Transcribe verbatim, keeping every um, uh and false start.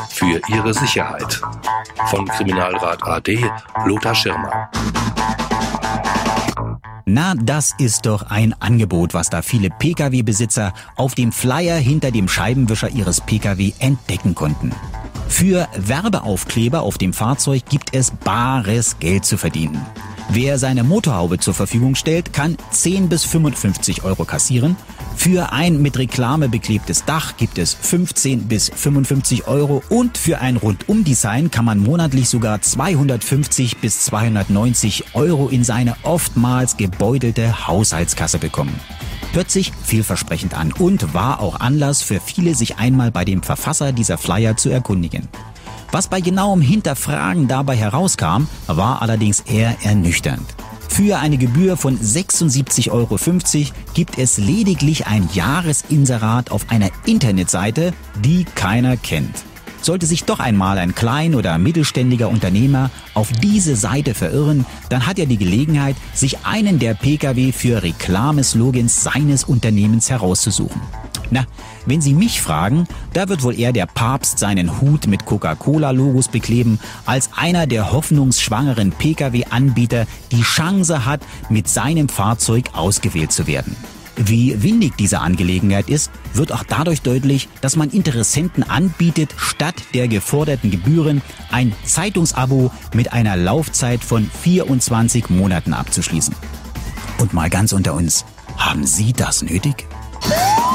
für Ihre Sicherheit. Von Kriminalrat A D, Lothar Schirmer. Na, das ist doch ein Angebot, was da viele Pkw-Besitzer auf dem Flyer hinter dem Scheibenwischer ihres Pkw entdecken konnten. Für Werbeaufkleber auf dem Fahrzeug gibt es bares Geld zu verdienen. Wer seine Motorhaube zur Verfügung stellt, kann zehn bis fünfundfünfzig Euro kassieren. Für ein mit Reklame beklebtes Dach gibt es fünfzehn bis fünfundfünfzig Euro und für ein Rundumdesign kann man monatlich sogar zweihundertfünfzig bis zweihundertneunzig Euro in seine oftmals gebeutelte Haushaltskasse bekommen. Hört sich vielversprechend an und war auch Anlass für viele, sich einmal bei dem Verfasser dieser Flyer zu erkundigen. Was bei genauem Hinterfragen dabei herauskam, war allerdings eher ernüchternd. Für eine Gebühr von sechsundsiebzig Euro fünfzig gibt es lediglich ein Jahresinserat auf einer Internetseite, die keiner kennt. Sollte sich doch einmal ein klein- oder mittelständiger Unternehmer auf diese Seite verirren, dann hat er die Gelegenheit, sich einen der Pkw für Reklameslogans seines Unternehmens herauszusuchen. Na, wenn Sie mich fragen, da wird wohl eher der Papst seinen Hut mit Coca-Cola-Logos bekleben, als einer der hoffnungsschwangeren Pkw-Anbieter die Chance hat, mit seinem Fahrzeug ausgewählt zu werden. Wie windig diese Angelegenheit ist, wird auch dadurch deutlich, dass man Interessenten anbietet, statt der geforderten Gebühren ein Zeitungsabo mit einer Laufzeit von vierundzwanzig Monaten abzuschließen. Und mal ganz unter uns, haben Sie das nötig?